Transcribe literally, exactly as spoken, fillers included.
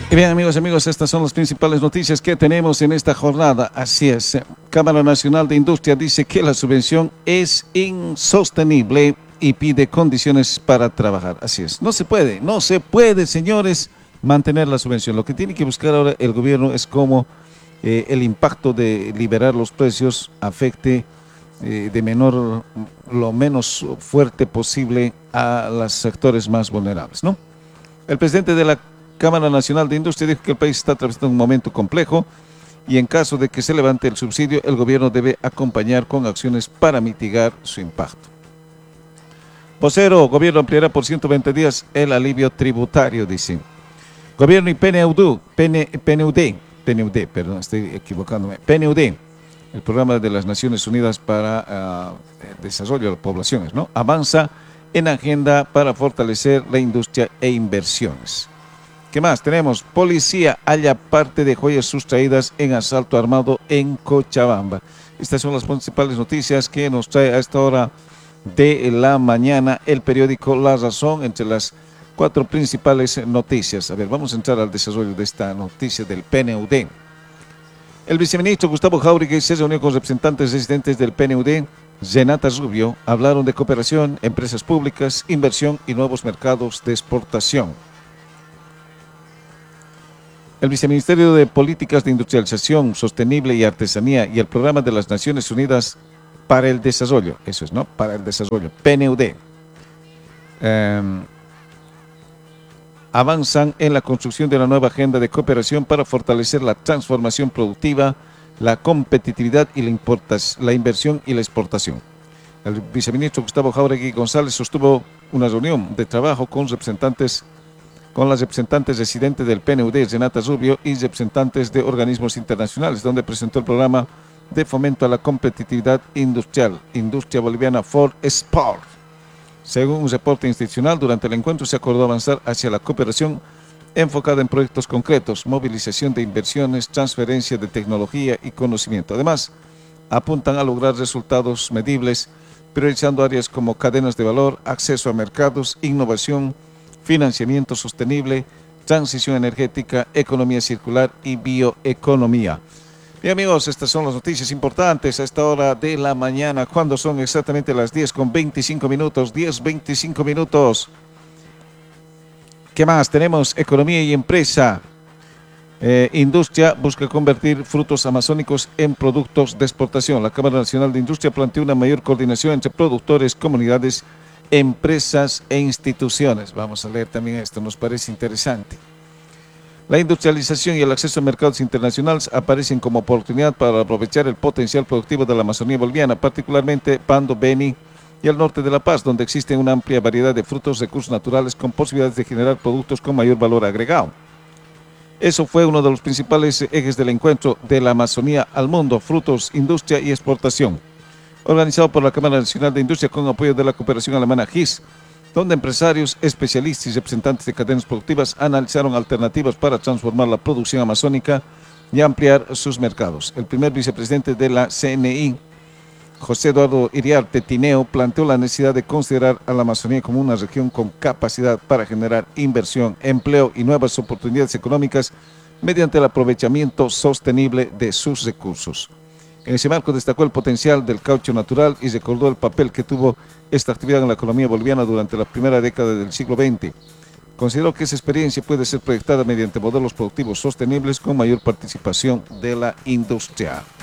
Y bien, amigos y amigos, estas son las principales noticias que tenemos en esta jornada. Así es, Cámara Nacional de Industria dice que la subvención es insostenible y pide condiciones para trabajar. Así es, no se puede, no se puede, señores, mantener la subvención. Lo que tiene que buscar ahora el gobierno es cómo eh, el impacto de liberar los precios afecte eh, de menor, lo menos fuerte posible a los sectores más vulnerables, ¿no? El presidente de la Cámara Nacional de Industria dijo que el país está atravesando un momento complejo y en caso de que se levante el subsidio, el gobierno debe acompañar con acciones para mitigar su impacto. Vocero, gobierno ampliará por ciento veinte días el alivio tributario, dice. Gobierno y P N U D, P N U D, P N U D, perdón, estoy equivocándome, P N U D, el programa de las Naciones Unidas para uh, el desarrollo de las poblaciones, ¿no? Avanza en agenda para fortalecer la industria e inversiones. ¿Qué más? Tenemos, policía halla parte de joyas sustraídas en asalto armado en Cochabamba. Estas son las principales noticias que nos trae a esta hora de la mañana el periódico La Razón, entre las cuatro principales noticias. A ver, vamos a entrar al desarrollo de esta noticia del P N U D. El viceministro Gustavo Jáuregui se reunió con representantes residentes del P N U D. Renata Rubio hablaron de cooperación, empresas públicas, inversión y nuevos mercados de exportación. El Viceministerio de Políticas de Industrialización Sostenible y Artesanía y el Programa de las Naciones Unidas para el Desarrollo, eso es, ¿no? Para el Desarrollo, P N U D, eh, avanzan en la construcción de la nueva agenda de cooperación para fortalecer la transformación productiva, la competitividad y la, la inversión y la exportación. El viceministro Gustavo Jáuregui González sostuvo una reunión de trabajo con representantes con las representantes residentes del P N U D, Renata Rubio, y representantes de organismos internacionales, donde presentó el programa de fomento a la competitividad industrial, Industria Boliviana for Export. Según un reporte institucional, durante el encuentro se acordó avanzar hacia la cooperación enfocada en proyectos concretos, movilización de inversiones, transferencia de tecnología y conocimiento. Además, apuntan a lograr resultados medibles, priorizando áreas como cadenas de valor, acceso a mercados, innovación, financiamiento sostenible, transición energética, economía circular y bioeconomía. Bien, amigos, estas son las noticias importantes a esta hora de la mañana, cuando son exactamente las diez con veinticinco minutos, diez veinticinco minutos. ¿Qué más? Tenemos economía y empresa. Eh, industria busca convertir frutos amazónicos en productos de exportación. La Cámara Nacional de Industria planteó una mayor coordinación entre productores, comunidades, empresas e instituciones. Vamos a leer también esto, nos parece interesante. La industrialización y el acceso a mercados internacionales aparecen como oportunidad para aprovechar el potencial productivo de la Amazonía boliviana, particularmente Pando, Beni y el norte de La Paz, donde existe una amplia variedad de frutos, recursos naturales con posibilidades de generar productos con mayor valor agregado. Eso fue uno de los principales ejes del encuentro de la Amazonía al mundo, frutos, industria y exportación, organizado por la Cámara Nacional de Industria con apoyo de la cooperación alemana G I S, donde empresarios, especialistas y representantes de cadenas productivas analizaron alternativas para transformar la producción amazónica y ampliar sus mercados. El primer vicepresidente de la C N I, José Eduardo Iriarte Tineo, planteó la necesidad de considerar a la Amazonía como una región con capacidad para generar inversión, empleo y nuevas oportunidades económicas mediante el aprovechamiento sostenible de sus recursos. En ese marco destacó el potencial del caucho natural y recordó el papel que tuvo esta actividad en la economía boliviana durante la primera década del siglo veinte. Consideró que esa experiencia puede ser proyectada mediante modelos productivos sostenibles con mayor participación de la industria.